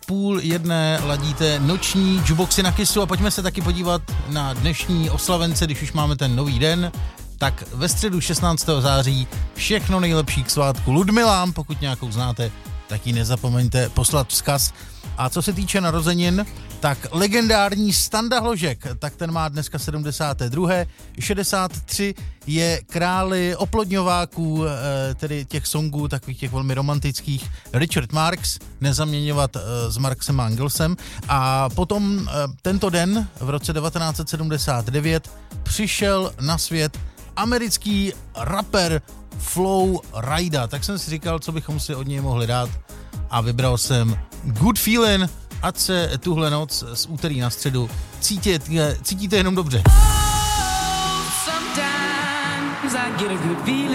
22:30 ladíte noční jukeboxy na Kissu a pojďme se taky podívat na dnešní oslavence, když už máme ten nový den. Tak ve středu 16. září všechno nejlepší k svátku Ludmilám, pokud nějakou znáte, tak ji nezapomeňte poslat vzkaz. A co se týče narozenin, tak legendární Standa Hložek, tak ten má dneska 72. 63 je králi oplodňováků, tedy těch songů, takových těch velmi romantických, Richard Marx, nezaměňovat s Marxem a Engelsem. A potom tento den v roce 1979 přišel na svět americký rapper Flow Rida. Tak jsem si říkal, co bychom si od něj mohli dát a vybral jsem Good Feeling, ať se tuhle noc z úterý na středu cítíte jenom dobře.